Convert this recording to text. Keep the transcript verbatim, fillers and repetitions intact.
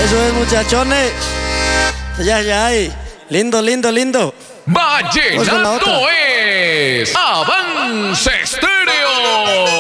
Eso es, muchachones. Ya, ya, ay. Lindo, lindo, lindo. Vallenato es Avance.